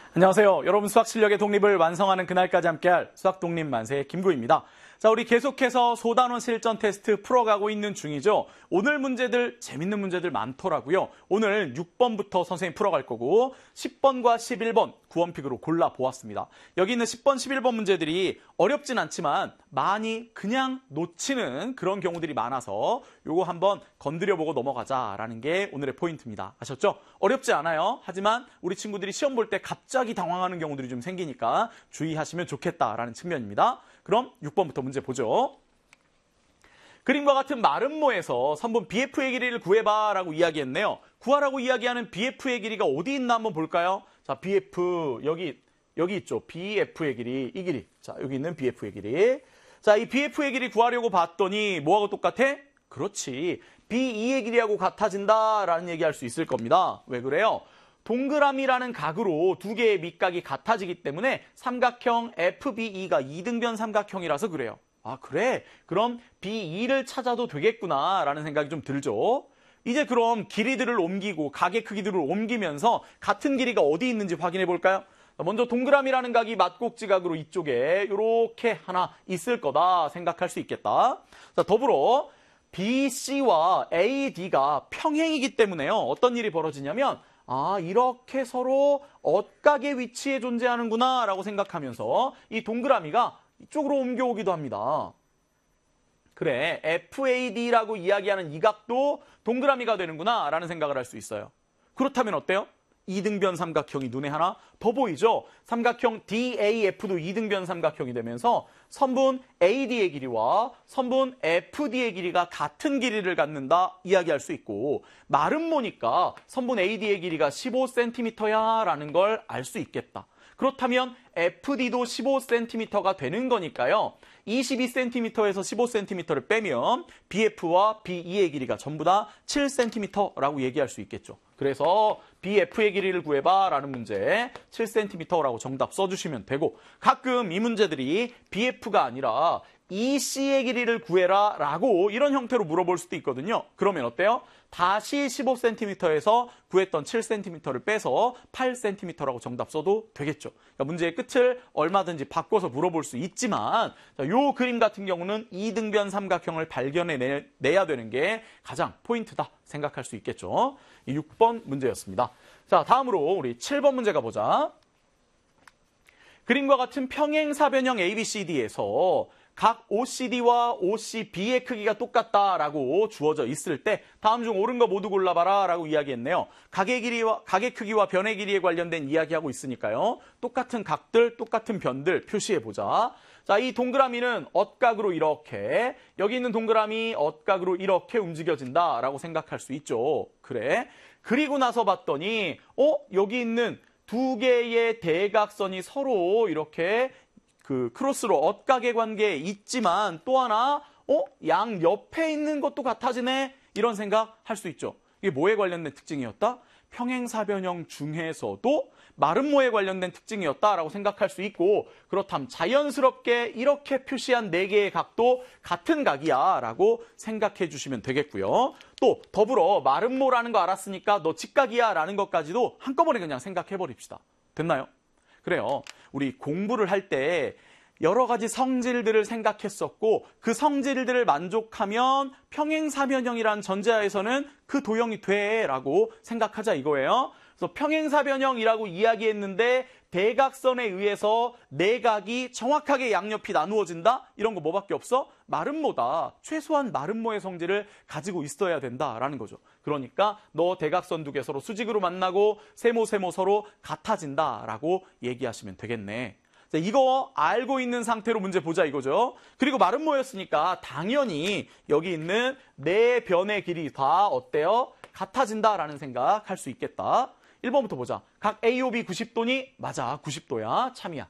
안녕하세요. 여러분 수학 실력의 독립을 완성하는 그날까지 함께할 수학 독립 만세 김구입니다. 자, 우리 계속해서 소단원 실전 테스트 풀어가고 있는 중이죠. 오늘 문제들 재밌는 문제들 많더라고요. 오늘 6번부터 선생님 풀어갈 거고 10번과 11번 구원픽으로 골라보았습니다. 여기 있는 10번, 11번 문제들이 어렵진 않지만 많이 그냥 놓치는 그런 경우들이 많아서 요거 한번 건드려보고 넘어가자라는 게 오늘의 포인트입니다. 아셨죠? 어렵지 않아요. 하지만 우리 친구들이 시험 볼 때 갑자기 당황하는 경우들이 좀 생기니까 주의하시면 좋겠다라는 측면입니다. 그럼 6번부터 문제 보죠. 그림과 같은 마름모에서 선분 BF의 길이를 구해봐 라고 이야기했네요. 구하라고 이야기하는 BF의 길이가 어디 있나 한번 볼까요? 자, BF 여기 있죠. BF의 길이, 이 길이. 자, 여기 있는 BF의 길이. 자, 이 BF의 길이 구하려고 봤더니 뭐하고 똑같아? 그렇지. B2의 길이하고 같아진다라는 얘기할 수 있을 겁니다. 왜 그래요? 동그라미라는 각으로 두 개의 밑각이 같아지기 때문에 삼각형 FBE가 이등변 삼각형이라서 그래요. 아, 그래? 그럼 B2를 찾아도 되겠구나라는 생각이 좀 들죠. 이제 그럼 길이들을 옮기고 각의 크기들을 옮기면서 같은 길이가 어디 있는지 확인해 볼까요? 먼저 동그라미라는 각이 맞꼭지각으로 이쪽에 이렇게 하나 있을 거다 생각할 수 있겠다. 자, 더불어 BC와 AD가 평행이기 때문에요. 어떤 일이 벌어지냐면 아, 이렇게 서로 엇각의 위치에 존재하는구나 라고 생각하면서 이 동그라미가 이쪽으로 옮겨오기도 합니다. 그래, FAD라고 이야기하는 이 각도 동그라미가 되는구나 라는 생각을 할 수 있어요. 그렇다면 어때요? 이등변 삼각형이 눈에 하나 더 보이죠? 삼각형 DAF도 이등변 삼각형이 되면서 선분 AD의 길이와 선분 FD의 길이가 같은 길이를 갖는다 이야기할 수 있고 마름모니까 선분 AD의 길이가 15cm야 라는 걸 알 수 있겠다. 그렇다면 FD도 15cm가 되는 거니까요. 22cm에서 15cm를 빼면 BF와 BE의 길이가 전부 다 7cm라고 얘기할 수 있겠죠. 그래서 BF의 길이를 구해봐 라는 문제 7cm라고 정답 써주시면 되고 가끔 이 문제들이 BF가 아니라 EC의 길이를 구해라 라고 이런 형태로 물어볼 수도 있거든요. 그러면 어때요? 다시 15cm에서 구했던 7cm를 빼서 8cm라고 정답 써도 되겠죠. 그러니까 문제의 끝을 얼마든지 바꿔서 물어볼 수 있지만 이 그림 같은 경우는 이등변 삼각형을 발견해내야 되는 게 가장 포인트다 생각할 수 있겠죠. 이 6번 문제였습니다. 자, 다음으로 우리 7번 문제 가보자. 그림과 같은 평행사변형 ABCD에서 각 OCD와 OCB의 크기가 똑같다라고 주어져 있을 때 다음 중 옳은 거 모두 골라봐라 라고 이야기했네요. 각의 크기와 변의 길이에 관련된 이야기하고 있으니까요. 똑같은 각들, 똑같은 변들 표시해보자. 자, 이 동그라미는 엇각으로 이렇게, 여기 있는 동그라미 엇각으로 이렇게 움직여진다라고 생각할 수 있죠. 그래. 그리고 나서 봤더니 여기 있는 두 개의 대각선이 서로 이렇게 그 크로스로 엇각의 관계에 있지만 또 하나 양 옆에 있는 것도 같아지네 이런 생각 할 수 있죠. 이게 뭐에 관련된 특징이었다? 평행사변형 중에서도 마름모에 관련된 특징이었다라고 생각할 수 있고 그렇다면 자연스럽게 이렇게 표시한 4개의 각도 같은 각이야 라고 생각해 주시면 되겠고요. 또 더불어 마름모라는 거 알았으니까 너 직각이야 라는 것까지도 한꺼번에 그냥 생각해 버립시다. 됐나요? 그래요. 우리 공부를 할 때 여러 가지 성질들을 생각했었고 그 성질들을 만족하면 평행사변형이라는 전제하에서는 그 도형이 돼라고 생각하자 이거예요. 그래서 평행사변형이라고 이야기했는데 대각선에 의해서 내각이 정확하게 양옆이 나누어진다? 이런 거 뭐밖에 없어? 마름모다. 최소한 마름모의 성질을 가지고 있어야 된다라는 거죠. 그러니까 너 대각선 두 개 서로 수직으로 만나고 세모 서로 같아진다라고 얘기하시면 되겠네. 자, 이거 알고 있는 상태로 문제 보자 이거죠. 그리고 마름모였으니까 당연히 여기 있는 네 변의 길이 다 어때요? 같아진다라는 생각 할 수 있겠다. 1번부터 보자. 각 AOB 90도니? 맞아, 90도야. 참이야.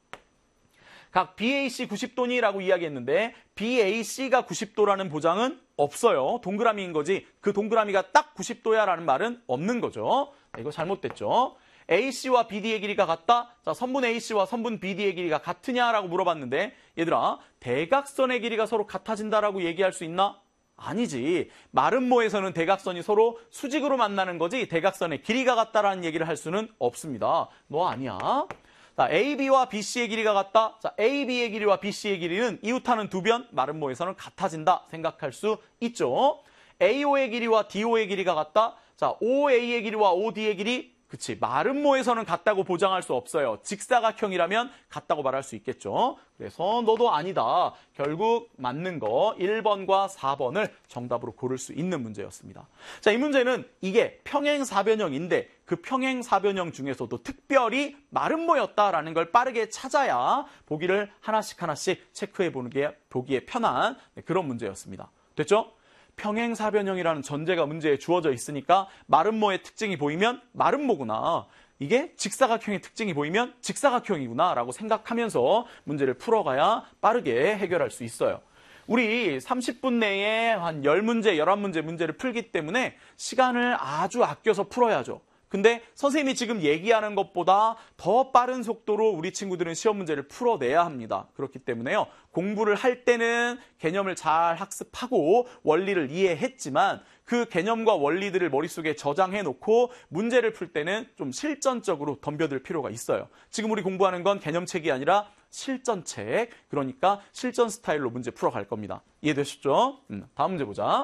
각 BAC 90도니라고 이야기했는데 BAC가 90도라는 보장은 없어요. 동그라미인 거지. 그 동그라미가 딱 90도야 라는 말은 없는 거죠. 이거 잘못됐죠. AC와 BD의 길이가 같다? 자, 선분 AC와 선분 BD의 길이가 같으냐라고 물어봤는데 얘들아, 대각선의 길이가 서로 같아진다라고 얘기할 수 있나? 아니지. 마름모에서는 대각선이 서로 수직으로 만나는 거지 대각선의 길이가 같다라는 얘기를 할 수는 없습니다. 너 아니야. 자, AB와 BC의 길이가 같다. 자, AB의 길이와 BC의 길이는 이웃하는 두 변 마름모에서는 같아진다 생각할 수 있죠. AO의 길이와 DO의 길이가 같다. 자, OA의 길이와 OD의 길이 그치, 마름모에서는 같다고 보장할 수 없어요. 직사각형이라면 같다고 말할 수 있겠죠. 그래서 너도 아니다. 결국 맞는 거 1번과 4번을 정답으로 고를 수 있는 문제였습니다. 자, 이 문제는 이게 평행사변형인데 그 평행사변형 중에서도 특별히 마름모였다라는 걸 빠르게 찾아야 보기를 하나씩 체크해 보는 게 보기에 편한 그런 문제였습니다. 됐죠? 평행사변형이라는 전제가 문제에 주어져 있으니까 마름모의 특징이 보이면 마름모구나. 이게 직사각형의 특징이 보이면 직사각형이구나 라고 생각하면서 문제를 풀어가야 빠르게 해결할 수 있어요. 우리 30분 내에 한 10문제, 11문제 문제를 풀기 때문에 시간을 아주 아껴서 풀어야죠. 근데 선생님이 지금 얘기하는 것보다 더 빠른 속도로 우리 친구들은 시험 문제를 풀어내야 합니다. 그렇기 때문에요. 공부를 할 때는 개념을 잘 학습하고 원리를 이해했지만 그 개념과 원리들을 머릿속에 저장해놓고 문제를 풀 때는 좀 실전적으로 덤벼들 필요가 있어요. 지금 우리 공부하는 건 개념책이 아니라 실전책. 그러니까 실전 스타일로 문제 풀어갈 겁니다. 이해되셨죠? 다음 문제 보자.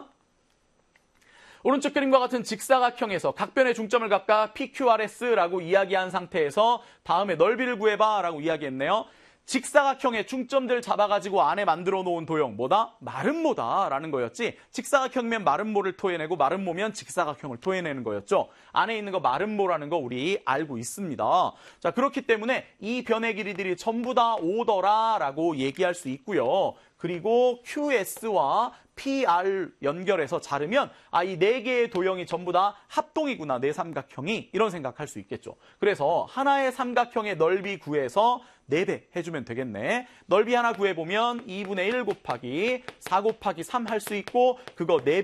오른쪽 그림과 같은 직사각형에서 각변의 중점을 각각 PQRS라고 이야기한 상태에서 다음에 넓이를 구해봐 라고 이야기했네요. 직사각형의 중점들 잡아가지고 안에 만들어 놓은 도형 뭐다? 마름모다 라는 거였지. 직사각형이면 마름모를 토해내고 마름모면 직사각형을 토해내는 거였죠. 안에 있는 거 마름모라는 거 우리 알고 있습니다. 자, 그렇기 때문에 이 변의 길이들이 전부 다 5더라 라고 얘기할 수 있고요. 그리고 QS와 PR 연결해서 자르면 이 네 개의 도형이 전부 다 합동이구나. 내 삼각형이 이런 생각할 수 있겠죠. 그래서 하나의 삼각형의 넓이 구해서 4배 해주면 되겠네. 넓이 하나 구해보면 2분의 1 곱하기 4 곱하기 3 할 수 있고 그거 4배